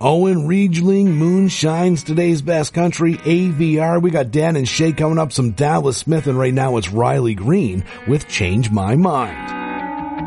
Owen Riegling moonshines today's best country, AVR. We got Dan and Shay coming up, some Dallas Smith, and right now it's Riley Green with Change My Mind.